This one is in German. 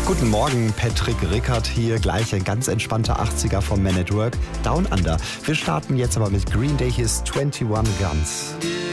Guten Morgen, Patrick Rickert hier. Gleich ein ganz entspannter 80er vom Man at Work, Down Under. Wir starten jetzt aber mit Green Day, hier ist 21 Guns.